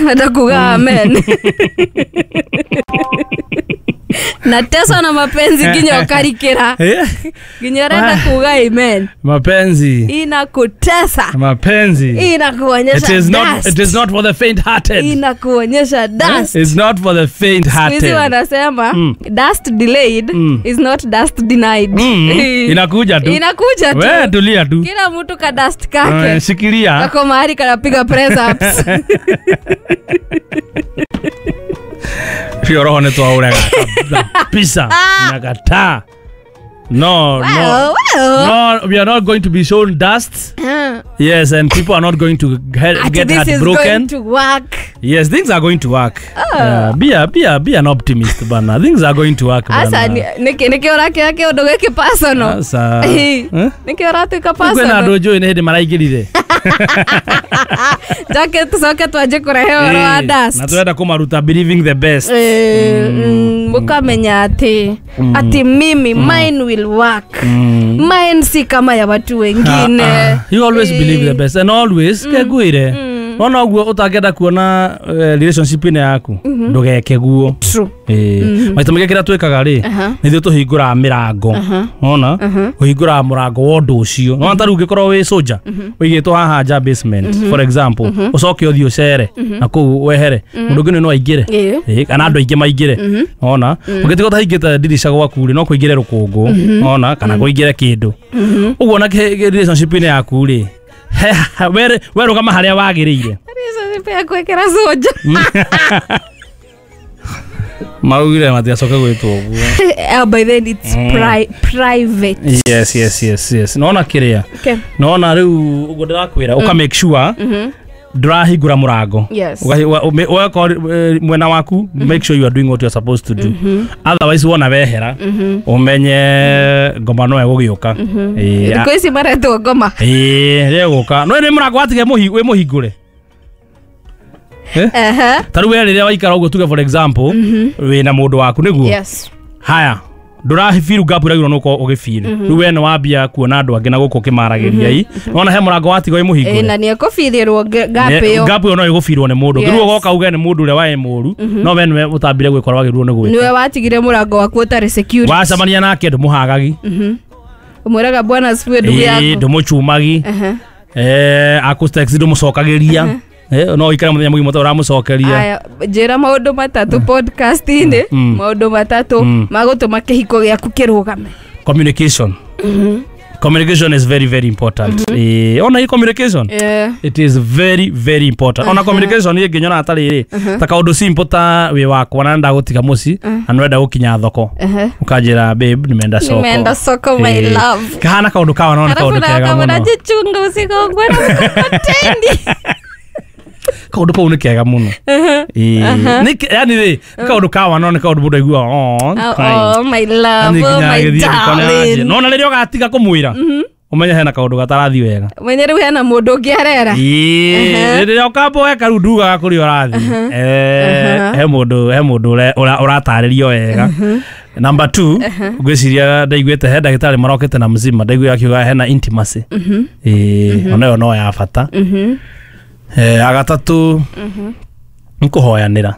Atakuga amen. Na tesa na mapenzi ginya karikira. Ginya renda kuga amen. Mapenzi inakutesa. Mapenzi inakuonyesha it is not for the faint hearted. Inakuonyesha dust. It's not for the faint hearted. Sisi wanasema dust delayed is not dust denied. Inakuja tu. Wewe tulia tu. Kila mtu ka dust kake. Shikilia. Kako mahali kanapiga press ups. Fioro hone to urega. Pisa. Nakata. No, we are not going to be shown dust. Yes, and people are not going to get heartbroken. Going to work. Yes, things are going to work. Be an optimist, bana. Things are going to work, bana. Asa niki orake yake odogeke personal. Asa. Niki orate ka personal. Kwena dojo ine hede maraigirire. Jake tusoke twaje kurehe oro wa dust. Na tuenda kumaruta believing the best. Mukamenya ati mimi mine will work. Mine si kama ya watu wengine. You always believe the best and always keguire. Ona ogwo utagenda kuona relationship ine yaku ndugeke guo. True. Maita mugekira twikaga ri nithio tuhingura mirango. Ona uhingura murango wa ndu ucio. No anta rugikorwo wi soja. Uigitwo haha nja basement for example. Ucoke uthio cere na ku wehere. Mundu ngine no aingire. Kana andu aingi maingire. Ona ugitigo tahingite dirisha gwaku ri no kuingire rukungu. Ona kana kuingire kindu. Uguo na relationship ine yaku ri weru kama haria wagirire pia kwekera soja maugire matiacoka gwitwo guo by then it's private. Yes naona kiria naona riu ugo ndirakwira uka make sure ndurahingura murango weka mwena waku make sure you are doing what you are supposed to do otherwise wona wehera umenye ngoma no egugioka kwisi mareto ngoma reguka no ni murango atige muhingure taru we riria waikara ugo tuge for example wina mundu waku niguo haya ndurahifiru gapu ragiro nuko ugifiru riu we no wambia kuona andu angi na guko kimaragiria i ona he murango watigo i muhingure na ni ekofithirwo gapu no igufirwo ni mundu riu goka uge ni mundu ria wae muru no we niwe utambire gwikora wagirwo ni gwika niwe watigire murango waku utari security wacamania nake ndumuhagagi umwiraga bwana siwe ndugu yako ndumuchumagi akustex ndumucokagiria no ikara muthenya mugi muto uramucokeria aya jera maundu matatu podcast ine maundu matatu magutuma kihiko giaku kirugame. Communication is very very important. Ona hii communication it is very very important. Ona communication ni nginyona atari ri ta kaundu simple ta we wako na ndagutiga muci anwenda gukinya thoko ukajira babe nimeenda soko my love kana kaundu kawa naona kaundu kega muno jichunga usiko ngwera mkotendi kaundu kau ni kega muno yani ri kaundu kawa no ni kaundu mundu aigua my love my darling no na ririo gatiga kumwira umenya hena kaundu gatarathi wega umenya riu hena mundu ngiarera ririo kambo weka riu ndugaga kuri urathi he mundu urataririo wega. Number 2 gwiciria ndaiguite he ndagitari marokete na mzima ndaigua akiuga hena intimacy ona no ya bata agatatu nkuhoyanira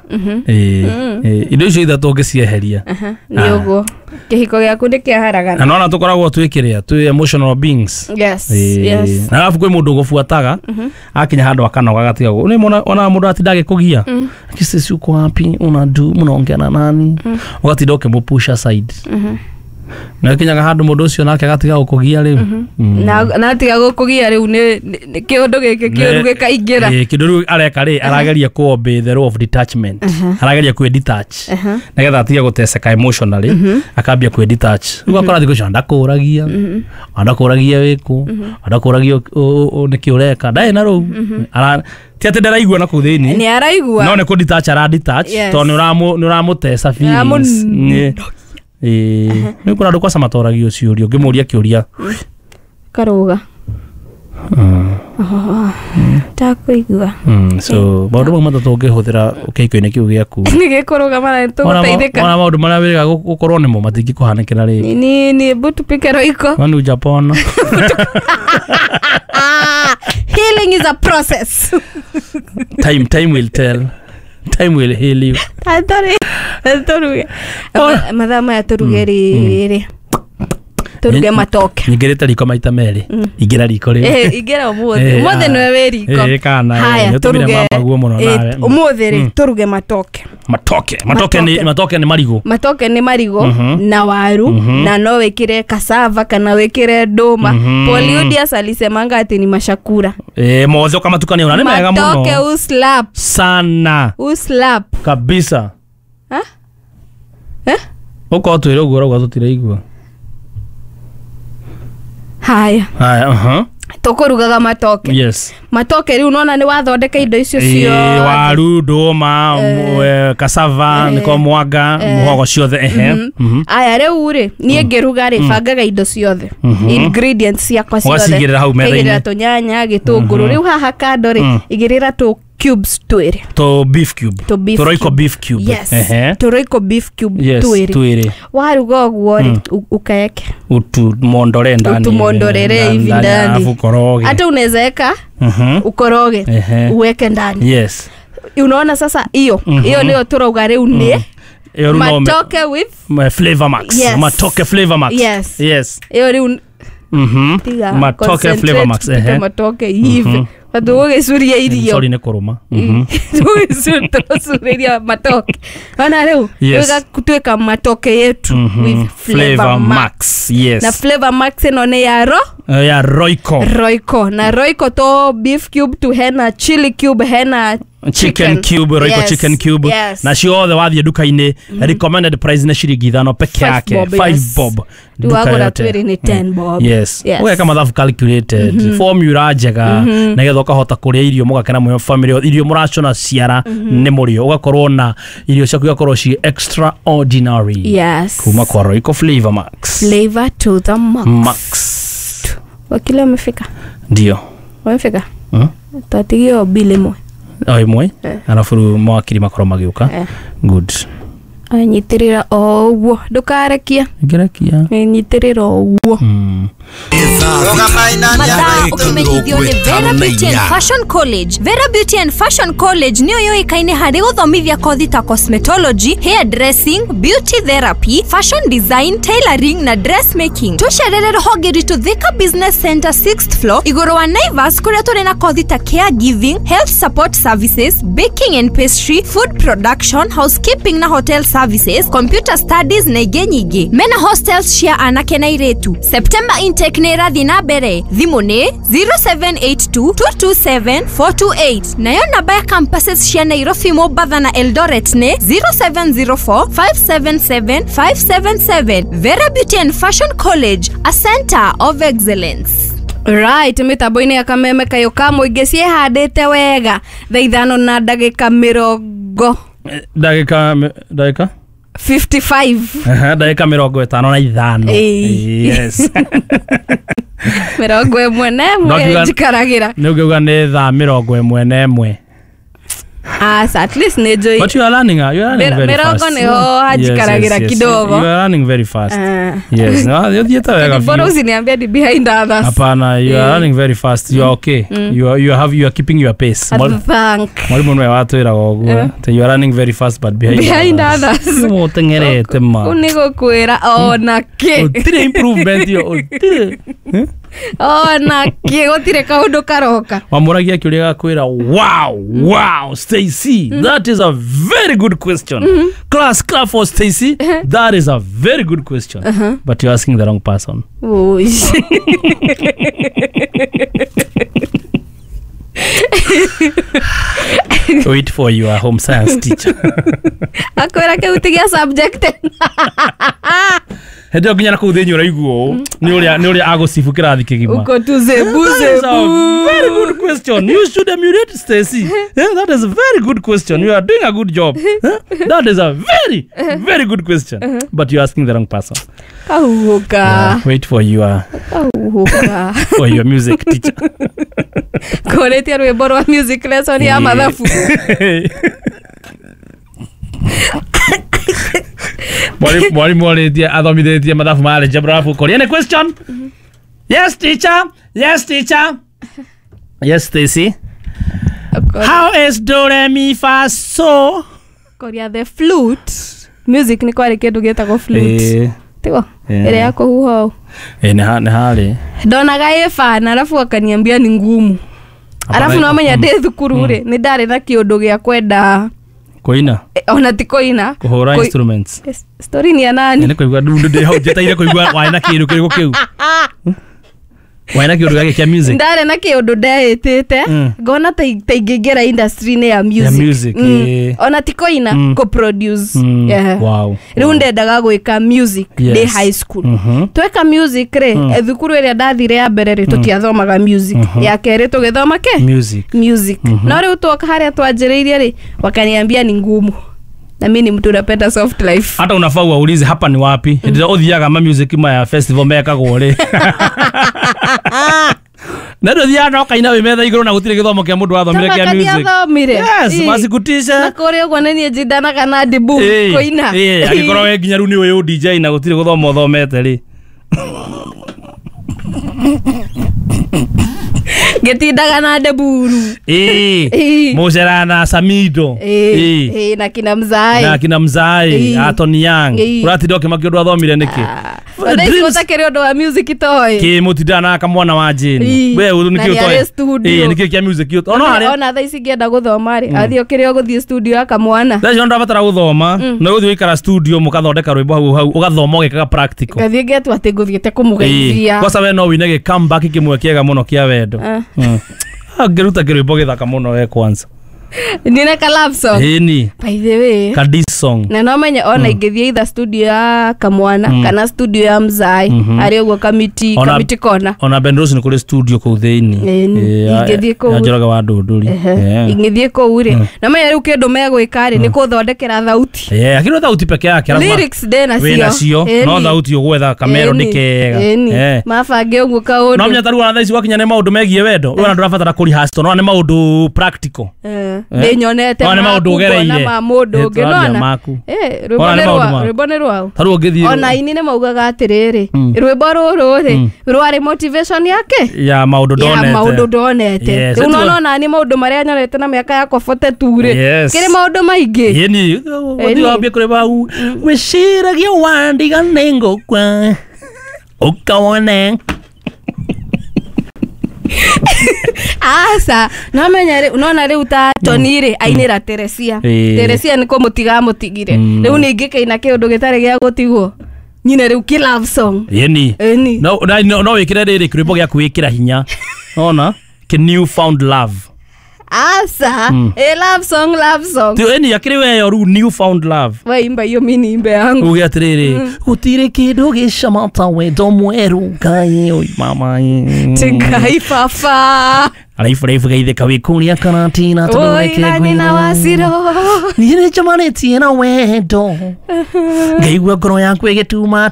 indo icio ithatu ngicieheria ni uguo kihiko giaku ndikiaharagana na nona tukoragwo twikiria twi emotional beings yes na alafu kwi mundu gufuataga akinya handu akanoga gatiga ni ona mundu atindage kugia kisisi uko wapi unadu munaongea na nani ugatinda ukimupusha aside na kinyaga handu mundu ucio nake gatiga gukugia riu na atiga gukugia riu ni kiundu giki kiuruge kaingira kindu riu areka ri arageria kuombe the law of detachment arageria ku detach nagetha atiga guteseka emotionally akambia ku detach riu akora thiko cio ndakuragia wiku ndakuragia niki ureka ndai na riu ti ati ndaraigua na ku thini ni araigua no ni ku detach ara detach to ni uramutesa feelings ni kuna ndo kwa samatoragio ciurio ngimuria kiuria karuga takuigua so maundu matatu ungihuthira ukiko-ini kiu giaku ni gikuruga mara tuguteithika ona maundu maria wiriga gukorwo nimo matingi kuhanekera ri ni butu pikero iko wanu Japan Healing is a process. Time will tell. Time will heal you. Turuge. Madama ya turuge turuge matoke. Nigireta riko maita meri. Igira riko ri. Igira umuthi. Umuthi niwe we riko. Kana. Haya turuge. Maguo muno nawe. Umuthi ri turuge matoke. Matoke ni marigo. Matoke ni marigo na waru na no wekire cassava kana wekire nduma. Polyodius alisemanga ati ni mashakura. Mozo kama tukania una ni mega muno. Matoke uslap sana. Uslap Kabisa. Uko tu iro gora gwa tutire igwa. Haya. Tukurugaga matoke. Yes. Matoke ri unaona ni wathondeka indo icio cio. Waru, nduma, cassava, niko mwaga, muhogo ciothe Aya riu ri nie ngiruga ri bangaga indo ciothe. Ingredients ciakwa ciothe. Wasigirira hau metha-ini. Igirira tunyanya, gitunguru. Riu haha kando ri igirira tu cubes twiri. To beef cube. To Royco beef cube. Yes. To Royco beef cube twiri. Waruga guo ri ukaeke. Utumondore ndani. Utumondorere hivi ndani. Alafu koroge. Hata unawezeka ukoroge uweke ndani. Yes. Unaona sasa hiyo ndio turauga riu ni matoke with flavor max. Yes. Matoke flavor max. Yes. Hiyo riu matoke flavor max. Matoke hivi. Waduge suria irio. Sorry ne koroma. Suria matoke. Ana riu wega kutweka matoke yetu with flavor max. Yes. Na flavor max no ne ya Royco. Na Royco to beef cube to hena chili cube hena chicken cube, Royco chicken cube. Na ciothe wathie duka-ini recommended price na ciringi 5 peke yake. 5 bob. Duka twiri ni 10 bob. Yes. Uwe kama that've calculated. Formula njega na getho kahota kuria irio mugakena muyo family irio muracona ciara ni murio ugakorwo na irio ciaku igakorwo ci extraordinary. Yes. Kuma kwa Royco flavor max. Flavor to the max. Wakile umefika? Ndio. Umefika? Tatigio bile mo. Imwe arafu mwakiri makoro magiuka. Good. Anyitirira owo ndukarekia. Ngerekia. Nyitirira owo. Mathaa ukimenyithio ni Vera Beauty and Fashion College. Vera Beauty and Fashion College niyo yoikaine hari guthomithia kothi ta cosmetology, hair dressing, beauty therapy, fashion design, tailoring na dressmaking. Tucerere ruhonge ritu Thika Business Center 6th floor iguru wa Naivas kuria turi na kothi ta caregiving, health support services, baking and pastry, food production, housekeeping na hotel services, computer studies na ingĩ nyingĩ. Mena hostels cia anake na airĩtu. September intake nĩ ĩrathiĩ na mbere. Thimũ nĩ 0782227428. Nayo namba ya campuses cia Nairobi, Mombasa na Eldoret nĩ 0704577577. Vera Beauty and Fashion College, a center of excellence. Right, mitambo-ini ya kameme kayo ka muingi ciehandite wega thaa 5 na ndagika 50. Dakika 55. Dakika 55. Yes. 51 njikaragira. Nugiuga ni thaa 51. At least nejo. But you are learning very fast. Mirongo niho hajikaragira kidogo. You are learning very fast. Yes. No, yota wega. Bora usiniambia ni behind others. Hapana, you are learning very fast. You are okay. You are keeping your pace. Thank. Mwalimu mwe watu ira gogo. You are running very fast but behind others. Mutengerete ma. Unigo kwira ona ki. Tire improvement yo. Ona ki gotire kaundu karoka. Wamuragia kiuria kwira wow Stacy, that is a very good question. Class clap for Stacy. That is a very good question. But you're asking the wrong person. Wait for your home science teacher. Akwira ke utigia subject. Hendo nginya ku thinyu raiguo ni uria agucibu kirathi kigima. Uko tuzebuze. Very good question. You should emulate Stacy. That is a very good question. You are doing a good job. That is a very good question. But you're asking the wrong person. Kauka. Wait for your music teacher. Koretia rwimbo rwa music lesson ya mathabu. Mwalimu athomithitie mathabu ma algebra. Korean question? Yes teacher. Yes, Stacy. How is do re mi fa so? Korea the flute. Music ni kwari kindu gitagwo flute. Tigo. Ile yako huo. Ni hali. Ndonaga ifana alafu akaniambia ni ngumu. Alafu na menya de thukuru ri ni ndari na kiundu gia kwenda koina. Ona ti koina. Kuhura instruments. Story ni ya nani? Ni kuigua ndu ndi hau jetaire kuigua waina kindu kigo kiu. Waina kiundu gake kia music. Ndare na kiundu ndaitite ngona ta ingingera industry ni ya music. Ya music. Ona ti koina ko produce. Wow. Riu ndendaga gwika music de high school. Tweka music re thukuru iria ndathire ya mbere ri tutiathomaga music. Ya keri tugithoma ke? Music. No riu twoka haria twanjiriirie ri wakaniambia ni ngumu. Na mimi ni mtu napenda soft life. Hata unafaa uulize hapa ni wapi? Ndio uthiaga ma music ya festival mekagwo ri. Na ndio thiaga kaina we metha iguru na gutire githomo kia mundu wathomire kia music. Yes, masikutisha. Na kore ugo nani njindana kana dibu koina. Agikoro we nginya ru ni we DJ na gutire guthomo thomete ri. Getindaga na deburu. Mojera na Samido. Na kina Mzai. Atoni Young. Urati doke makiodo athomire niki. Ndai kota keriodo wa music toy. Ki mutidana kama mwana wa jini. We niki utoy. Niki kia music yo. Ona tha ici ngienda guthoma ri. Athio kirio guthie studio akamwana. Tha cio ndabatara guthoma. No guthie ikara studio mukathondeka rwimbo hau ugathoma ugikaga practical. Gathie getu ati guthiete kumugeithia. Kwa sababu no winege comeback kimwe kiega muno kia wendo. Ngeruta kirwimbo githaka muno we kwanza. Nina ka love song. Ni. By the way. Ka diss song. Na no menya ona ingithie either studio ya Kamwana kana studio ya Mzai. Ari ugo kamiti kona. Ona Benrose ni kule studio ku theini. Ingithie ku. Yajoraga wa ndunduri. Ingithie ku uri. Na menya riu kindu megwikari ni kuthondekera thauti. Akiro thauti peke yake. Lyrics de na cio. Wena cio. No thauti ugwetha kamero ni kega. Mabange uguo kaundu. No menya taru ana thaici wakinya ne maundu megie wendo. We ndurabatara kuri hasto no ne maundu practical. Nyonete na mamundu nginona rwimbo ni rwao ona ini ne maugaga atiriri rwimbo ruru ri rwari motivation yake ya maundu ndonete unona ni maundu maria nyonete na miaka yako 42 ri kiri maundu maingi yeni wathi kure bau wiciragia wandiga nengo kwa ukawone asa no menya unaona riu ta tonire ainira Teresia niko mutiga mutigire riu ningi kaina kiundu gitari gia gutigwo nyine riu ki love song yeni no wikire riri kirimo gia kwikira hinya ona ki new found love asa love song tu eni yakiri we yo new found love we imba hiyo mini imba yangu uge atiriri utire kido gishamata we domweru kai oi mama tingai fafa Alaifu gaithe kawikuria karatina tudoreke gwina na wasiro nire chamane tiena wendo gaigwa ngoro yakwe gituma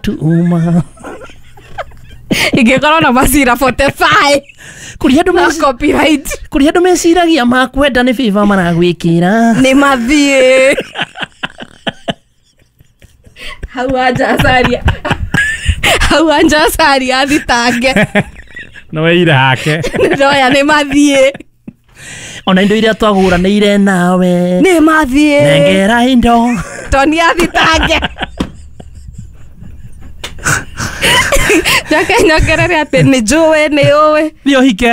ingekora na masira 45 kuri andu na copyright kuri andu meciragia makwenda ni favor maragwikira ni mathie hau anja saria athitange no weira hake ndoya ni mathie ona indo iria twaguranĩire nawe ni mathie nengera indo toni athitange Jaka nyogerere ati ni juwe ni uwe ndio hike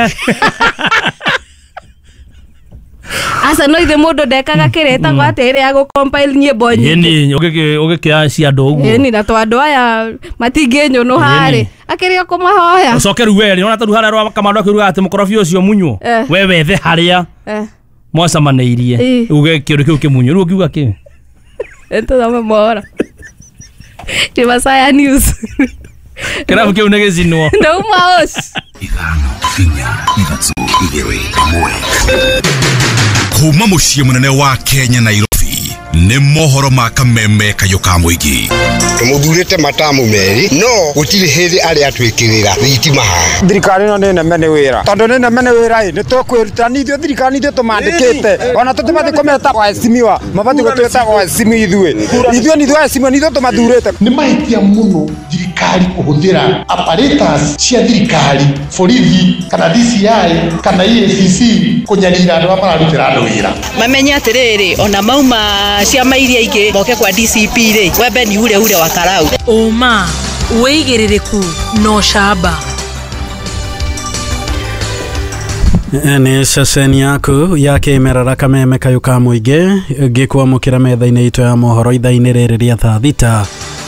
asa no ithe mundu ndekaga kireta kwa ati ria go compile nyimbo nyingi ugikia cia andu uguo ni na twandu aya matingenyo no hari akiria kumahoya ucokeru weri ona taru haria rwa kamando akiruga ati mukorofio ucio munywo we wethe haria mwacamanĩirie uge kiundu kiu kimunyo riu ukiuga ki ntoma mora ni Masaya News kirabu kiu nĩ gĩcinwo ndauma os ithano inya ithatũ igĩrĩ ĩmwe kuma mũciĩ mũnene wa Kenya Nairobi nĩ mohoro ma kameme kayũ ka mũingĩ tũmũthurĩte matamu meri no gũtirĩ hĩndĩ arĩa atwĩkĩrĩra thitima haha thirikari ĩno nĩ neme nĩ wĩra tondũ nĩ neme nĩ wĩra nĩ tũkwĩruta nithio thirikari nithio tũmandĩkĩte ona tũtibatiĩ kũmeta waheshimiwa mabatiĩ gũtwĩta waheshimiwa ithuĩ nithio waheshimiwa nithio tũmathurĩte nĩ mahĩtia mũno thirikari thirikari kuhuthira apparatus cia thirikari borithi kana DCI kana EACC kunyarira andu amararutira andu wira mamenya atiriri ona mauma ciama iria ingi moke kwa DCP ri wembe ni ure wa karau uma weigiririku no shaba ni ceceni yaku ya kimerera kameme kayuka muingi gikwamukira metha-ini itu ya mohoro itha-ini riri ria thaa thita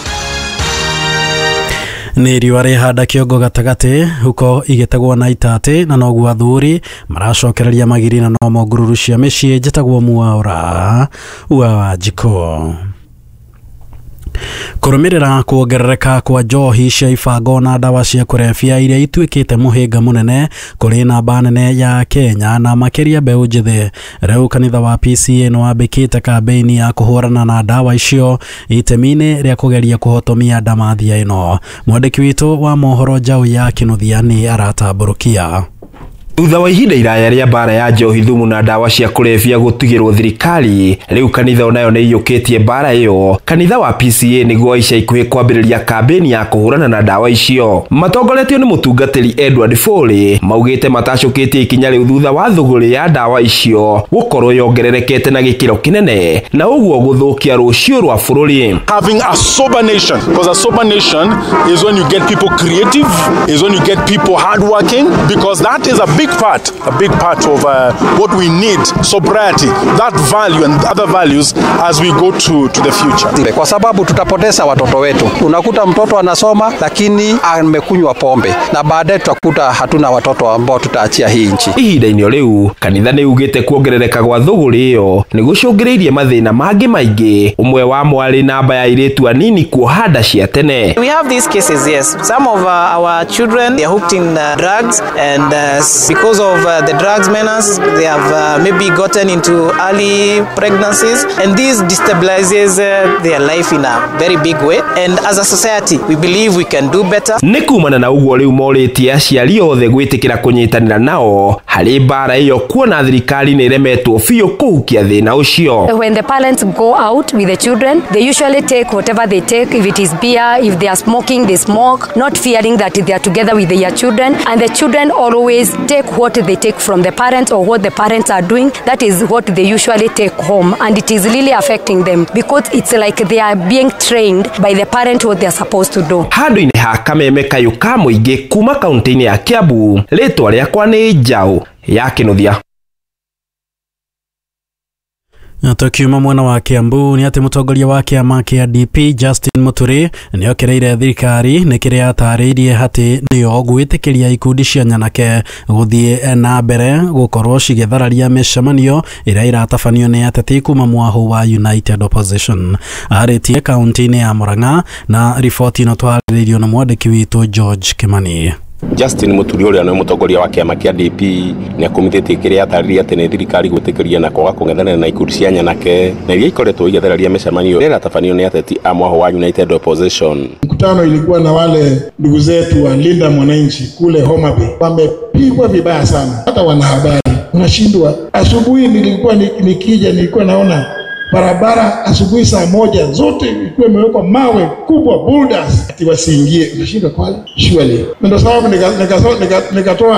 ni riũa rĩhanda kĩongo gatagati huko igĩtegwo na itate na noguo athuri maracokereria magiri na no ngururu cia mĩciĩ njĩtagwo Mwaũra wa Njiko. Kurumirira kuongerereka kwa njohi cia ibango na ndawa cia kurebia iria ituĩkĩte mũhĩnga mũnene kũrĩ namba nene ya Kenya na makĩria mbeũ njĩthĩ. Rĩu kanitha wa PCA nĩ wambĩkĩte kambĩini ya kũhũrana na ndawa icio itemi-inĩ rĩa kũgeria kũhotomia ndamathia ĩno. Mwandĩki witũ wa mohoro Njaũ ya Kinuthia nĩ aratambũrũkia. Thutha wa ihinda iraya rĩa mbara ya njohi thumu na ndawa cia kurebia gutigirwo thirikari, riu kanitha onayo nĩ iyũkĩtie mbara ĩyo. Kanitha wa PCA nĩguo ica ikuhĩ kwambĩrĩria kambĩini ya kũhũrana na ndawa icio. Matongoretio nĩ mũtungatĩri Edward Foley maugĩte matacũkĩtie ikinya rĩu thutha wa thũgũrĩ ya ndawa icio gũkorwo yongererekete na gĩkĩro kĩnene na ũguo gũthũkia rũciũ rwa bũrũri. Having a sober nation, because a sober nation is when you get people creative, is when you get people hardworking, because that is a big part of what we need, sobriety, that value and other values as we go to the future. Kwa sababu tutapoteza watoto wetu. Unakuta mtoto anasoma lakini amekunywa pombe na baadaye tutakuta hatuna watoto ambao tutaachia hii nchi. Ihinda-inĩ rĩu kanitha nĩ ugĩte kuongerereka gwa thũgũrĩ ĩyo nĩ gũcũngĩrĩirie mathĩna mangĩ maingĩ, umwe wamo arĩ namba ya airĩtu anini kuoha nda cia tene. We have these cases, yes. Some of our children, they are hooked in drugs, and because of the drugs menace, they have maybe gotten into early pregnancies, and this destabilizes their life in a very big way. And as a society, we believe we can do better. Nĩ kumana na ũguo rĩu morĩtie aciari othe gwĩtĩkĩra kũnyitanĩra nao harĩ mbara ĩyo, kuona thirikari nĩ ĩremetwo biũ kũhukia thĩna ũcio. When the parents go out with the children, they usually take whatever they take. If it is beer, if they are smoking, they smoke, not fearing that they are together with their children. And the children always take what they take from the parents or what the parents are doing. That is what they usually take home, and it is really affecting them because it's like they are being trained by the parent what they are supposed to do. Handũ-inĩ ha kameme kayuka mũingĩ kuma kaunti-inĩ ya Kiambu, rĩtwa rĩakwa nĩ Njaũ ya Kinuthia. Tukiuma mwena wa Kiambu ni ati mũtongoria wa kĩama kĩa DP Justin Muturi nĩ okereire thirikari nĩ kĩrĩa atarĩirie atĩ nĩyo gwĩtĩkĩria ikundi cia nyanake gũthiĩ na mbere gũkorwo cigĩthararia mĩcemanio ĩrĩa iratabanio nĩ ateti kuma mwahu wa United Opposition. Arĩtie kaunti-inĩ ya Murang'a na riboti ĩno twarĩrĩirio na mwandĩki witũ George Kimani. Justin Muturi ũrĩa nĩ mũtongoria wa kĩama kĩa DP nĩ akumithĩtie kĩrĩa atarĩirie atĩ nĩ thirikari gwĩtĩkĩria na kwaga kũng'ethanĩra na ikundi cia nyanake na iria ikoretwo igĩthararia mĩcemanio ĩrĩa iratabanio nĩ ateti a mwaho wa United Opposition. Mkutano ilikuwa na wale ndugu zetu wa Linda Mwananchi kule Homa Bay, wamepigwa vibaya sana, hata wanahabari unashindwa. Asubuhi nilikuwa naona barabara asubuhi saa 1 zote ilikuwa imewekwa mawe kubwa boulders ati wasiingie, unashindwa pale surely. Ndio sababu nikatoa